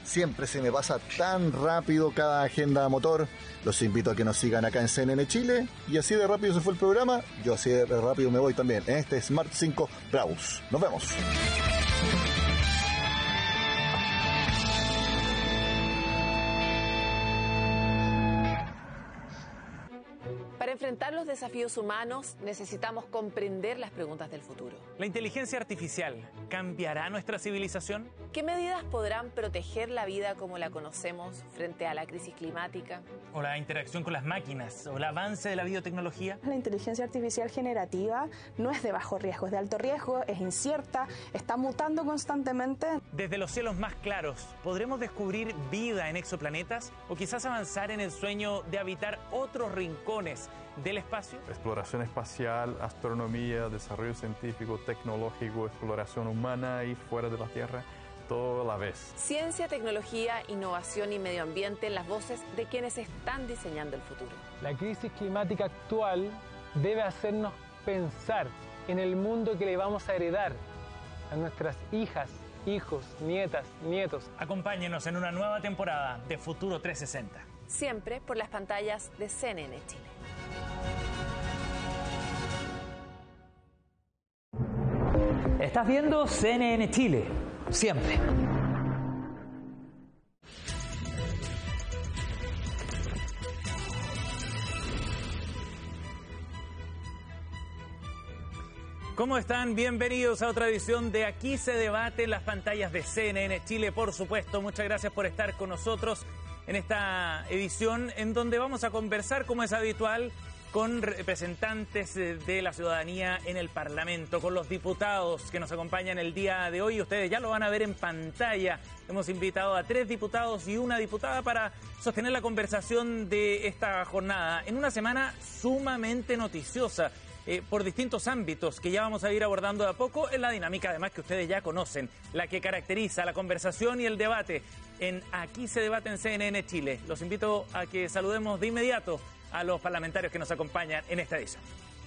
Siempre se me pasa tan rápido cada agenda motor. Los invito a que nos sigan acá en CNN Chile. Y así de rápido se fue el programa, yo así de rápido me voy también en este Smart 5 Browse. Nos vemos. Para enfrentar los desafíos humanos necesitamos comprender las preguntas del futuro. ¿La inteligencia artificial cambiará nuestra civilización? ¿Qué medidas podrán proteger la vida como la conocemos frente a la crisis climática? ¿O la interacción con las máquinas? ¿O el avance de la biotecnología? La inteligencia artificial generativa no es de bajo riesgo, es de alto riesgo, es incierta, está mutando constantemente. Desde los cielos más claros, ¿podremos descubrir vida en exoplanetas? ¿O quizás avanzar en el sueño de habitar otros rincones del espacio? Exploración espacial, astronomía, desarrollo científico, tecnológico, exploración humana y fuera de la Tierra, todo a la vez. Ciencia, tecnología, innovación y medio ambiente, las voces de quienes están diseñando el futuro. La crisis climática actual debe hacernos pensar en el mundo que le vamos a heredar a nuestras hijas, hijos, nietas, nietos. Acompáñenos en una nueva temporada de Futuro 360. Siempre por las pantallas de CNN Chile. Estás viendo CNN Chile, siempre. ¿Cómo están? Bienvenidos a otra edición de Aquí se debate en las pantallas de CNN Chile, por supuesto. Muchas gracias por estar con nosotros en esta edición en donde vamos a conversar, como es habitual, con representantes de la ciudadanía en el Parlamento, con los diputados que nos acompañan el día de hoy. Ustedes ya lo van a ver en pantalla. Hemos invitado a 3 diputados y una diputada para sostener la conversación de esta jornada en una semana sumamente noticiosa por distintos ámbitos que ya vamos a ir abordando de a poco en la dinámica además que ustedes ya conocen, la que caracteriza la conversación y el debate en Aquí se debate en CNN Chile. Los invito a que saludemos de inmediato a los parlamentarios que nos acompañan en esta edición.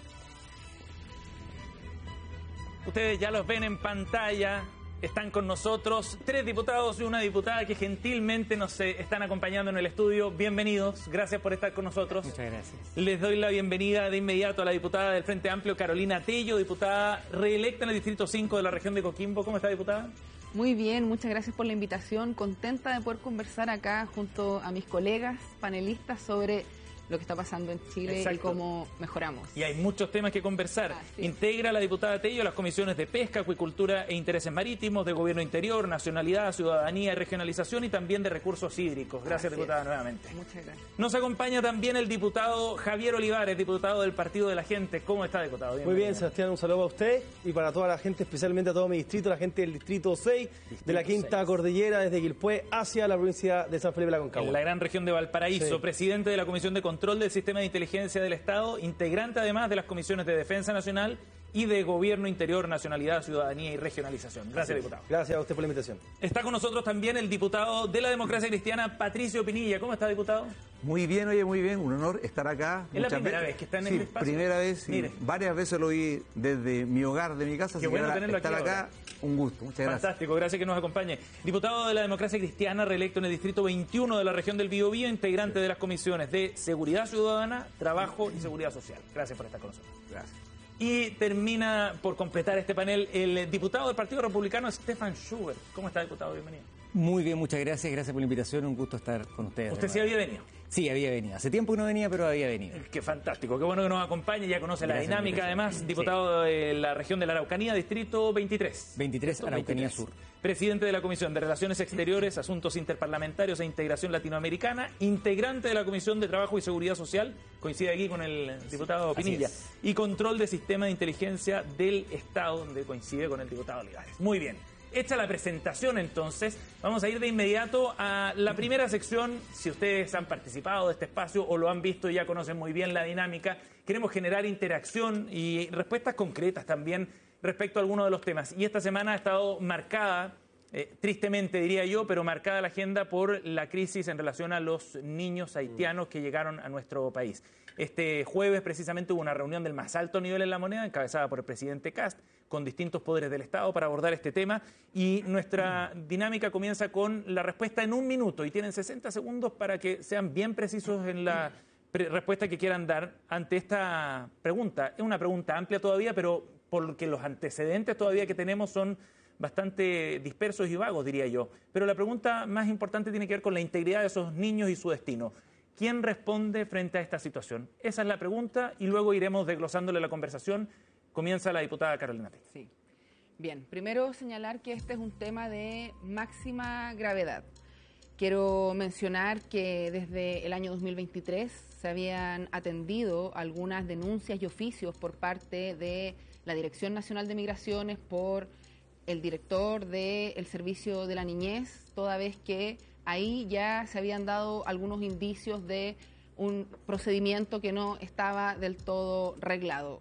Ustedes ya los ven en pantalla, están con nosotros 3 diputados y una diputada que gentilmente nos están acompañando en el estudio. Bienvenidos, gracias por estar con nosotros. Muchas gracias. Les doy la bienvenida de inmediato a la diputada del Frente Amplio, Carolina Tello, diputada reelecta en el Distrito 5 de la región de Coquimbo. ¿Cómo está, diputada? Muy bien, muchas gracias por la invitación. Contenta de poder conversar acá junto a mis colegas panelistas sobre lo que está pasando en Chile. Exacto. Y cómo mejoramos. Y hay muchos temas que conversar. Integra la diputada Tello las comisiones de Pesca, Acuicultura e Intereses Marítimos, de Gobierno Interior, Nacionalidad, Ciudadanía y Regionalización y también de Recursos Hídricos. Gracias, diputada, nuevamente. Muchas gracias. Nos acompaña también el diputado Javier Olivares, diputado del Partido de la Gente. ¿Cómo está, diputado? Muy bien, Sebastián, un saludo a usted y para toda la gente, especialmente a todo mi distrito, la gente del Distrito 6, de la Quinta Cordillera, desde Quilpué hacia la provincia de San Felipe de Aconcagua. En la gran región de Valparaíso, sí. Presidente de la Comisión de Control del Sistema de Inteligencia del Estado, integrante además de las comisiones de Defensa Nacional y de Gobierno Interior, Nacionalidad, Ciudadanía y Regionalización. Gracias, diputado. Gracias a usted por la invitación. Está con nosotros también el diputado de la Democracia Cristiana, Patricio Pinilla. ¿Cómo está, diputado? Muy bien, oye, muy bien. Un honor estar acá. Es la primera vez que está en este espacio. Primera vez. Mire. Varias veces lo vi desde mi hogar, de mi casa. Qué bueno tenerlo estar aquí acá. Ahora. Un gusto. Muchas gracias. Fantástico, gracias que nos acompañe. Diputado de la Democracia Cristiana, reelecto en el Distrito 21 de la región del Biobío, integrante de las comisiones de Seguridad Ciudadana, Trabajo y Seguridad Social. Gracias por estar con nosotros. Gracias. Y termina por completar este panel el diputado del Partido Republicano, Stefan Schubert. ¿Cómo está, diputado? Bienvenido. Muy bien, muchas gracias. Gracias por la invitación. Un gusto estar con ustedes. ¿Usted sí había venido? Sí, había venido. Hace tiempo que no venía, pero había venido. Qué fantástico. Qué bueno que nos acompañe. Ya conoce la dinámica, además. Diputado de la región de la Araucanía, Distrito 23. 23, Araucanía Sur. Presidente de la Comisión de Relaciones Exteriores, Asuntos Interparlamentarios e Integración Latinoamericana. Integrante de la Comisión de Trabajo y Seguridad Social. Coincide aquí con el diputado Pinilla. Y Control de Sistema de Inteligencia del Estado, donde coincide con el diputado Olivares. Muy bien. Hecha la presentación, entonces, vamos a ir de inmediato a la primera sección. Si ustedes han participado de este espacio o lo han visto y ya conocen muy bien la dinámica, queremos generar interacción y respuestas concretas también respecto a algunos de los temas. Y esta semana ha estado marcada, tristemente diría yo, pero marcada la agenda por la crisis en relación a los niños haitianos que llegaron a nuestro país. Este jueves precisamente hubo una reunión del más alto nivel en La Moneda, encabezada por el presidente Kast, con distintos poderes del Estado para abordar este tema. Y nuestra dinámica comienza con la respuesta en 1 minuto y tienen 60 segundos para que sean bien precisos en la respuesta que quieran dar ante esta pregunta. Es una pregunta amplia todavía, pero porque los antecedentes todavía que tenemos son bastante dispersos y vagos, diría yo. Pero la pregunta más importante tiene que ver con la integridad de esos niños y su destino. ¿Quién responde frente a esta situación? Esa es la pregunta y luego iremos desglosándole la conversación. Comienza la diputada Carolina Tello. Sí. Bien, primero señalar que este es un tema de máxima gravedad. Quiero mencionar que desde el año 2023 se habían atendido algunas denuncias y oficios por parte de la Dirección Nacional de Migraciones, por el director del Servicio de la Niñez, toda vez que ahí ya se habían dado algunos indicios de un procedimiento que no estaba del todo reglado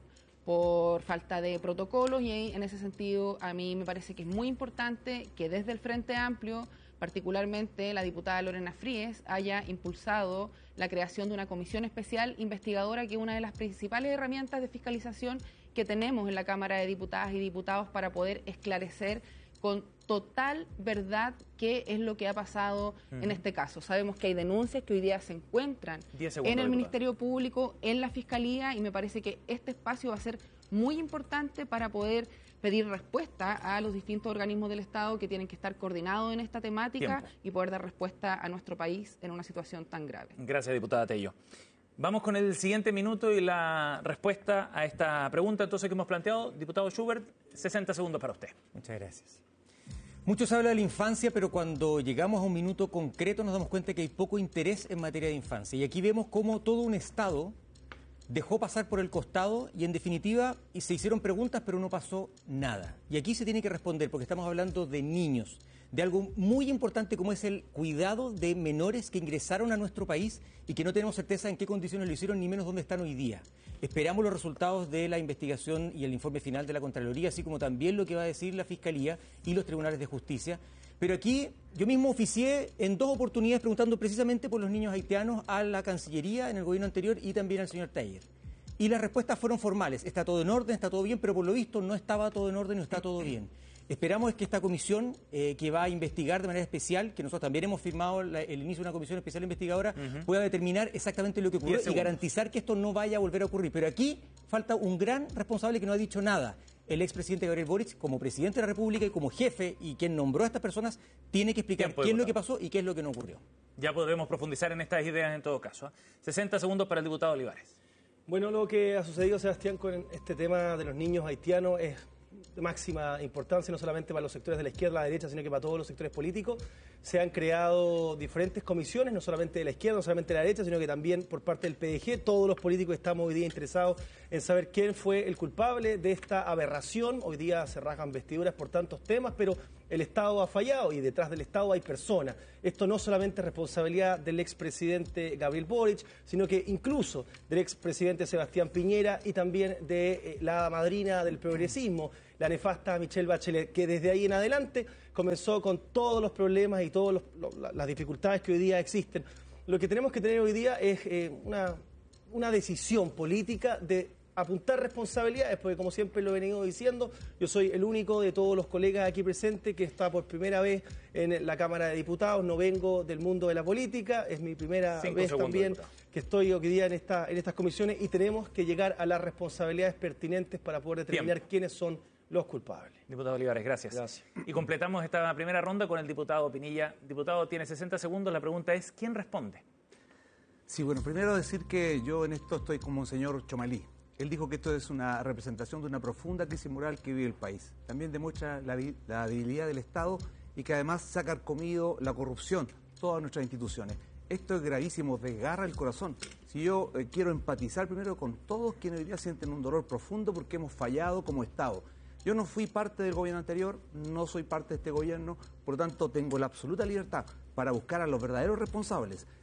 por falta de protocolos, y en ese sentido a mí me parece que es muy importante que desde el Frente Amplio, particularmente la diputada Lorena Fríes, haya impulsado la creación de una comisión especial investigadora, que es una de las principales herramientas de fiscalización que tenemos en la Cámara de Diputadas y Diputados para poder esclarecer con total verdad qué es lo que ha pasado en este caso. Sabemos que hay denuncias que hoy día se encuentran en el Ministerio Público, en la Fiscalía, y me parece que este espacio va a ser muy importante para poder pedir respuesta a los distintos organismos del Estado que tienen que estar coordinados en esta temática y poder dar respuesta a nuestro país en una situación tan grave. Gracias, diputada Tello. Vamos con el siguiente minuto y la respuesta a esta pregunta entonces que hemos planteado. Diputado Schubert, 60 segundos para usted. Muchas gracias. Mucho se habla de la infancia, pero cuando llegamos a un minuto concreto nos damos cuenta que hay poco interés en materia de infancia. Y aquí vemos cómo todo un Estado dejó pasar por el costado y en definitiva se hicieron preguntas, pero no pasó nada. Y aquí se tiene que responder porque estamos hablando de niños, de algo muy importante como es el cuidado de menores que ingresaron a nuestro país y que no tenemos certeza en qué condiciones lo hicieron, ni menos dónde están hoy día. Esperamos los resultados de la investigación y el informe final de la Contraloría, así como también lo que va a decir la Fiscalía y los tribunales de justicia. Pero aquí yo mismo oficié en 2 oportunidades preguntando precisamente por los niños haitianos a la Cancillería en el gobierno anterior y también al señor Tejer. Y las respuestas fueron formales. Está todo en orden, está todo bien, pero por lo visto no estaba todo en orden, no está todo bien. Esperamos que esta comisión que va a investigar de manera especial, que nosotros también hemos firmado el inicio de una comisión especial investigadora, pueda determinar exactamente lo que ocurrió y garantizar que esto no vaya a volver a ocurrir. Pero aquí falta un gran responsable que no ha dicho nada. El expresidente Gabriel Boric, como presidente de la República y como jefe y quien nombró a estas personas, tiene que explicar qué es lo que pasó y qué es lo que no ocurrió. Ya podremos profundizar en estas ideas en todo caso. 60 segundos para el diputado Olivares. Bueno, lo que ha sucedido, Sebastián, con este tema de los niños haitianos es de máxima importancia, no solamente para los sectores de la izquierda, la derecha, sino que para todos los sectores políticos. Se han creado diferentes comisiones, no solamente de la izquierda, no solamente de la derecha, sino que también por parte del PDG. Todos los políticos estamos hoy día interesados en saber quién fue el culpable de esta aberración. Hoy día se rasgan vestiduras por tantos temas, pero el Estado ha fallado y detrás del Estado hay personas. Esto no solamente es responsabilidad del expresidente Gabriel Boric, sino que incluso del expresidente Sebastián Piñera y también de la madrina del progresismo, la nefasta Michelle Bachelet, que desde ahí en adelante comenzó con todos los problemas y todas las dificultades que hoy día existen. Lo que tenemos que tener hoy día es una decisión política de apuntar responsabilidades, porque como siempre lo he venido diciendo, yo soy el único de todos los colegas aquí presentes que está por primera vez en la Cámara de Diputados. No vengo del mundo de la política, es mi primera vez también que estoy hoy día en estas comisiones, y tenemos que llegar a las responsabilidades pertinentes para poder determinar quiénes son los culpables. Diputado Olivares, gracias. Y completamos esta primera ronda con el diputado Pinilla. Diputado, tiene 60 segundos. La pregunta es, ¿quién responde? Sí, bueno, primero decir que yo en esto estoy como un señor Chomalí. Él dijo que esto es una representación de una profunda crisis moral que vive el país. También demuestra la debilidad del Estado y que además se ha carcomido la corrupción, todas nuestras instituciones. Esto es gravísimo, desgarra el corazón. Si yo quiero empatizar primero con todos quienes hoy día sienten un dolor profundo porque hemos fallado como Estado. Yo no fui parte del gobierno anterior, no soy parte de este gobierno, por lo tanto tengo la absoluta libertad para buscar a los verdaderos responsables,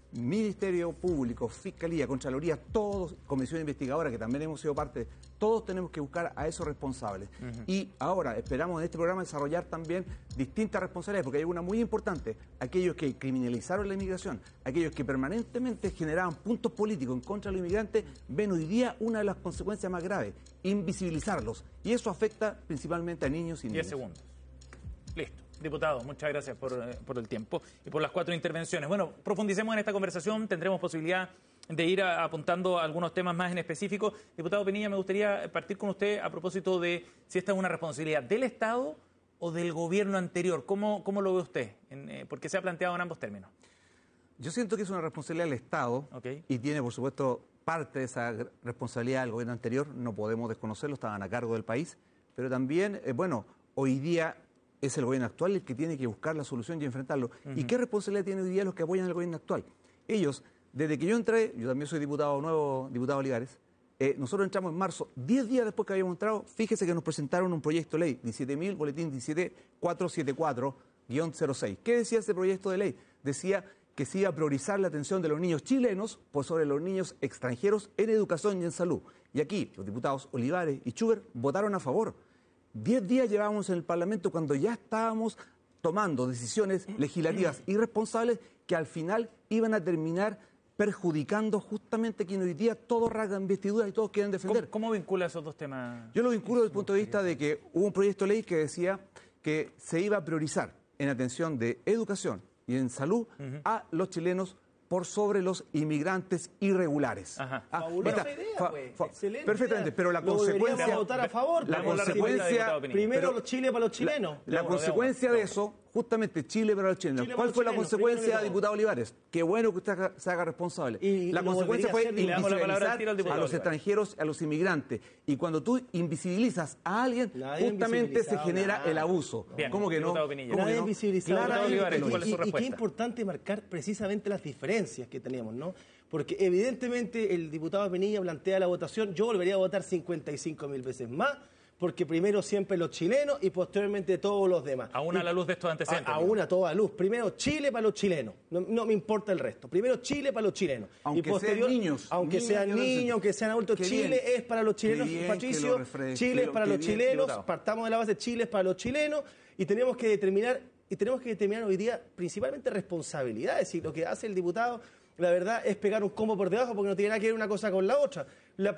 Ministerio Público, Fiscalía, Contraloría, todos, Comisión Investigadora, que también hemos sido parte, todos tenemos que buscar a esos responsables. Y ahora esperamos en este programa desarrollar también distintas responsabilidades, porque hay una muy importante, aquellos que criminalizaron la inmigración, aquellos que permanentemente generaban puntos políticos en contra de los inmigrantes, ven hoy día una de las consecuencias más graves, invisibilizarlos. Y eso afecta principalmente a niños y niñas. 10 segundos. Listo. Diputado, muchas gracias por el tiempo y por las 4 intervenciones. Bueno, profundicemos en esta conversación, tendremos posibilidad de ir apuntando algunos temas más en específico. Diputado Pinilla, me gustaría partir con usted a propósito de si esta es una responsabilidad del Estado o del gobierno anterior. ¿Cómo lo ve usted? Porque se ha planteado en ambos términos. Yo siento que es una responsabilidad del Estado y tiene, por supuesto, parte de esa responsabilidad del gobierno anterior. No podemos desconocerlo, estaban a cargo del país. Pero también, hoy día es el gobierno actual el que tiene que buscar la solución y enfrentarlo. ¿Y qué responsabilidad tienen hoy día los que apoyan al gobierno actual? Ellos, desde que yo entré, yo también soy diputado nuevo, diputado Olivares, nosotros entramos en marzo, 10 días después que habíamos entrado, fíjese que nos presentaron un proyecto de ley, 17.000, boletín 17474-06. ¿Qué decía ese proyecto de ley? Decía que se iba a priorizar la atención de los niños chilenos por sobre los niños extranjeros en educación y en salud. Y aquí los diputados Olivares y Schubert votaron a favor. 10 días llevábamos en el Parlamento cuando ya estábamos tomando decisiones legislativas irresponsables que al final iban a terminar perjudicando justamente a quien hoy día todos rasgan vestiduras y todos quieren defender. ¿Cómo vincula esos dos temas? Yo lo vinculo desde el punto de vista de que hubo un proyecto de ley que decía que se iba a priorizar en atención de educación y en salud a los chilenos por sobre los inmigrantes irregulares. Fabulosa idea, excelente. Perfectamente, pero la consecuencia... votar a favor. La consecuencia... Primero los Chile para los chilenos. La consecuencia de eso, justamente Chile para los chilenos. ¿Cuál fue la consecuencia, diputado Olivares? Qué bueno que usted se haga responsable. La consecuencia fue invisibilizar a los extranjeros, a los inmigrantes. Y cuando tú invisibilizas a alguien, justamente se genera el abuso. ¿Cómo que no? Nadie invisibilizado. Y qué importante marcar precisamente las diferencias que tenemos, ¿no? Porque evidentemente el diputado Pinilla plantea la votación, yo volvería a votar 55.000 veces más, porque primero siempre los chilenos y posteriormente todos los demás. Aún a la luz de estos antecedentes. Aún a toda luz. Primero Chile para los chilenos, no me importa el resto. Primero Chile para los chilenos. Aunque sean niños. Aunque sean niños, aunque sean adultos, Chile es para los chilenos, Patricio. Chile es para los chilenos, partamos de la base, Chile es para los chilenos y tenemos que determinar hoy día principalmente responsabilidades. Y lo que hace el diputado, la verdad, es pegar un combo por debajo porque no tiene nada que ver una cosa con la otra.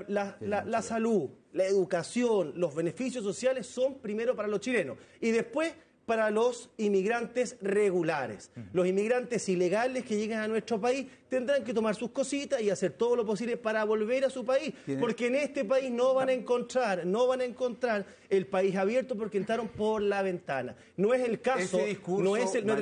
La salud, la educación, los beneficios sociales son primero para los chilenos y después para los inmigrantes regulares. Los inmigrantes ilegales que lleguen a nuestro país tendrán que tomar sus cositas y hacer todo lo posible para volver a su país, porque en este país no van a encontrar el país abierto porque entraron por la ventana. No es el caso, no es el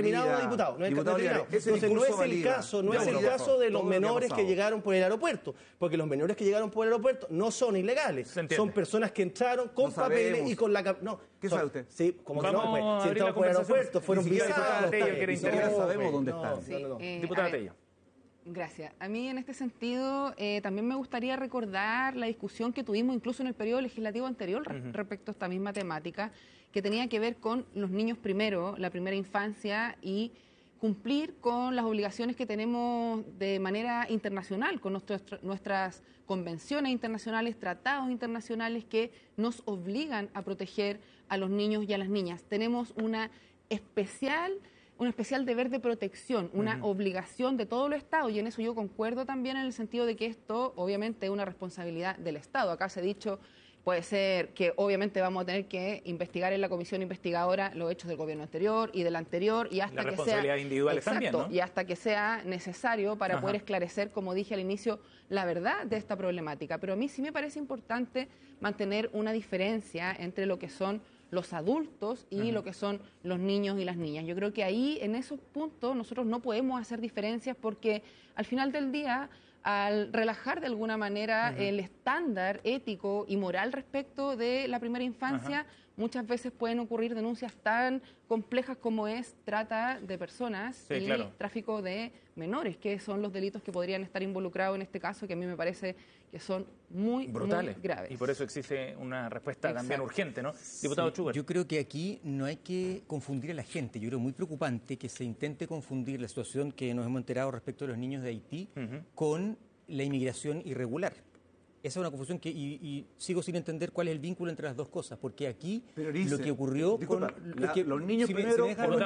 caso de los menores que llegaron por el aeropuerto, porque los menores que llegaron por el aeropuerto no son ilegales, son personas que entraron con papeles y con la... ¿Qué sabe usted? Sí, como que no, pues, si entraron por el aeropuerto, fueron visados. No sabemos dónde están. Diputada Tello. Gracias. A mí en este sentido también me gustaría recordar la discusión que tuvimos incluso en el periodo legislativo anterior respecto a esta misma temática, que tenía que ver con los niños primero, la primera infancia y cumplir con las obligaciones que tenemos de manera internacional, con nuestras convenciones internacionales, tratados internacionales que nos obligan a proteger a los niños y a las niñas. Tenemos un especial deber de protección, una obligación de todo el Estado, y en eso yo concuerdo también en el sentido de que esto obviamente es una responsabilidad del Estado. Acá se ha dicho, puede ser que obviamente vamos a tener que investigar en la comisión investigadora los hechos del gobierno anterior y del anterior, y hasta que sea individuales también, ¿no? Y hasta que sea necesario para poder esclarecer, como dije al inicio, la verdad de esta problemática. Pero a mí sí me parece importante mantener una diferencia entre lo que son los adultos y lo que son los niños y las niñas. Yo creo que ahí, en esos puntos, nosotros no podemos hacer diferencias porque al final del día, al relajar de alguna manera el estándar ético y moral respecto de la primera infancia, muchas veces pueden ocurrir denuncias tan complejas como es trata de personas y tráfico de menores, que son los delitos que podrían estar involucrados en este caso, que a mí me parece que son muy brutales, muy graves. Y por eso exige una respuesta también urgente, ¿no? Diputado Schubert. Yo creo que aquí no hay que confundir a la gente. Yo creo muy preocupante que se intente confundir la situación que nos hemos enterado respecto de los niños de Haití con la inmigración irregular. Esa es una confusión que y sigo sin entender cuál es el vínculo entre las dos cosas, porque aquí lo que ocurrió disculpa, con los niños primero,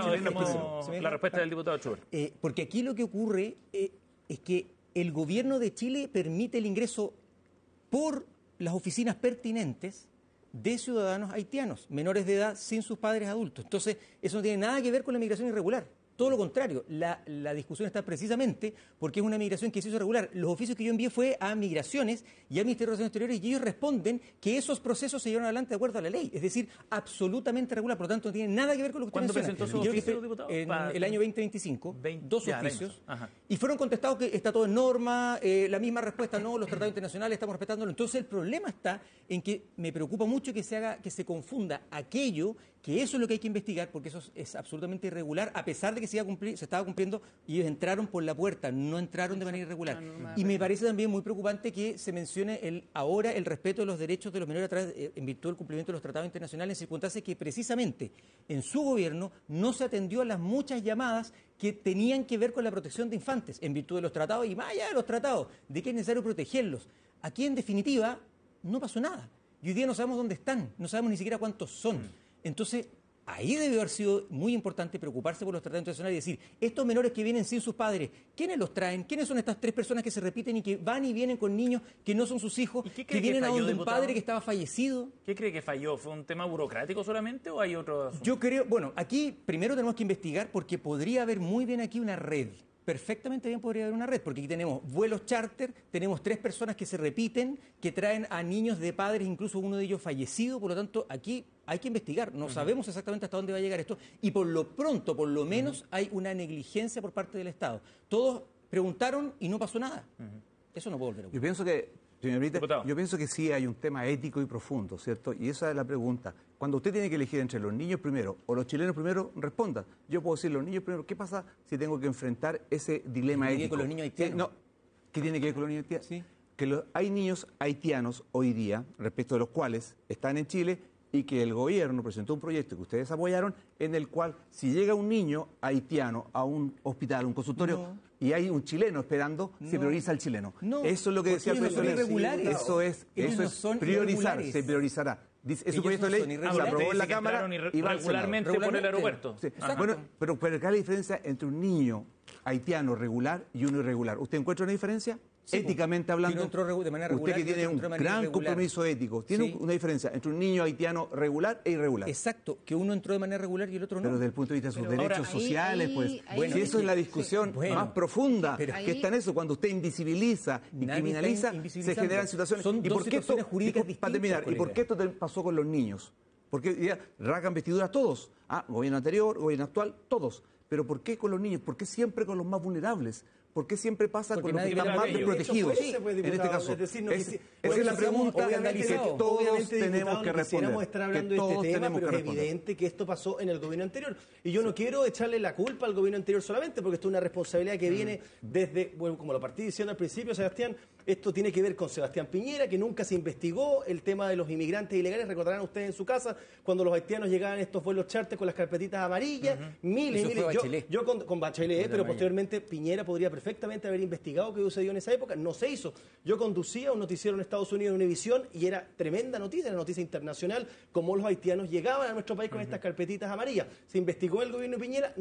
la respuesta del diputado Schubert. Porque aquí lo que ocurre es que el gobierno de Chile permite el ingreso por las oficinas pertinentes de ciudadanos haitianos, menores de edad, sin sus padres adultos. Entonces, eso no tiene nada que ver con la migración irregular. Todo lo contrario, la discusión está precisamente porque es una migración que se hizo regular. Los oficios que yo envié fue a Migraciones y a Ministerio de Relaciones Exteriores y ellos responden que esos procesos se llevaron adelante de acuerdo a la ley. Es decir, absolutamente regular. Por lo tanto, no tiene nada que ver con lo que usted menciona. ¿Cuándo presentó su oficio, diputado? En el año 2025, dos oficios. Y fueron contestados que está todo en norma, la misma respuesta, no, los tratados internacionales estamos respetándolo. Entonces, el problema está en que me preocupa mucho que se confunda aquello, que eso es lo que hay que investigar, porque eso es absolutamente irregular, a pesar de que se estaba cumpliendo y ellos entraron por la puerta, no entraron de manera irregular. Y me parece también muy preocupante que se mencione ahora el respeto de los derechos de los menores a través, en virtud del cumplimiento de los tratados internacionales, en circunstancias que precisamente en su gobierno no se atendió a las muchas llamadas que tenían que ver con la protección de infantes, en virtud de los tratados y más allá de los tratados, de que es necesario protegerlos. Aquí, en definitiva, no pasó nada. Y hoy día no sabemos dónde están, no sabemos ni siquiera cuántos son. Entonces, ahí debe haber sido muy importante preocuparse por los tratados internacionales y decir, estos menores que vienen sin sus padres, ¿quiénes los traen? ¿Quiénes son estas 3 personas que se repiten y que van y vienen con niños que no son sus hijos, que vienen a donde un padre que estaba fallecido? ¿Qué cree que falló? ¿Fue un tema burocrático solamente o hay otro asunto? Yo creo, bueno, aquí primero tenemos que investigar porque podría haber muy bien aquí una red. Perfectamente bien podría haber una red, porque aquí tenemos vuelos charter, tenemos 3 personas que se repiten, que traen a niños de padres, incluso uno de ellos fallecido, por lo tanto, aquí hay que investigar, no sabemos exactamente hasta dónde va a llegar esto, y por lo pronto, por lo menos, hay una negligencia por parte del Estado. Todos preguntaron y no pasó nada. Eso no puede volver a ocurrir. Yo pienso que, señorita, yo pienso que sí hay un tema ético y profundo, ¿cierto? Y esa es la pregunta. Cuando usted tiene que elegir entre los niños primero o los chilenos primero, responda. Yo puedo decir los niños primero. ¿Qué pasa si tengo que enfrentar ese dilema ético? ¿Qué tiene que ver con los niños haitianos? No, ¿qué tiene que ver con los niños haitianos? Sí. Que hay niños haitianos hoy día, respecto de los cuales están en Chile, y que el gobierno presentó un proyecto que ustedes apoyaron, en el cual si llega un niño haitiano a un hospital, un consultorio, y hay un chileno esperando, se prioriza al chileno. Eso es lo que decía el proyecto de ley. Eso es priorizar, se priorizará. Es un proyecto de ley, se aprobó en la Cámara y va regularmente por el aeropuerto. Sí. Bueno, pero ¿cuál es la diferencia entre un niño haitiano regular y uno irregular? ¿Usted encuentra una diferencia? Sí, éticamente hablando, de manera regular, usted que tiene un gran compromiso ético, ¿tiene una diferencia entre un niño haitiano regular e irregular? Exacto, que uno entró de manera regular y el otro no. Pero desde el punto de vista de sus derechos sociales, si eso es la discusión más profunda, que está en eso, cuando usted invisibiliza y criminaliza, se generan situaciones. Son dos situaciones jurídicas distintas. Para terminar, ¿y por qué esto pasó con los niños? Porque ya rasgan vestiduras todos, gobierno anterior, gobierno actual, todos. Pero ¿por qué con los niños? ¿Por qué siempre con los más vulnerables? ¿Por qué siempre pasa con los que están más desprotegidos? En este caso, esa es la pregunta que todos tenemos que responder. Estar hablando de este tema, pero es evidente que esto pasó en el gobierno anterior. Y yo no quiero echarle la culpa al gobierno anterior solamente, porque esto es una responsabilidad que viene desde, bueno, como lo partí diciendo al principio, Sebastián, esto tiene que ver con Sebastián Piñera, que nunca se investigó el tema de los inmigrantes ilegales. Recordarán ustedes en su casa cuando los haitianos llegaban en estos vuelos charter con las carpetitas amarillas, miles y miles. Yo con Bachelet, pero posteriormente Piñera podría perfectamente haber investigado qué sucedió en esa época. No se hizo. Yo conducía un noticiero en Estados Unidos, en Univisión, y era tremenda noticia, era noticia internacional, cómo los haitianos llegaban a nuestro país con estas carpetitas amarillas. Se investigó el gobierno de Piñera.